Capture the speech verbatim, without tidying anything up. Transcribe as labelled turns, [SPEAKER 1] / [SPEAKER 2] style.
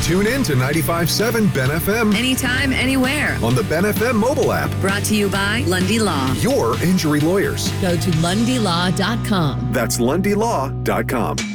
[SPEAKER 1] Tune in to ninety-five point seven Ben F M
[SPEAKER 2] Anytime, anywhere.
[SPEAKER 1] on the Ben F M mobile app.
[SPEAKER 2] Brought to you by Lundy Law.
[SPEAKER 1] Your injury lawyers.
[SPEAKER 3] Go to lundy law dot com.
[SPEAKER 1] That's lundy law dot com.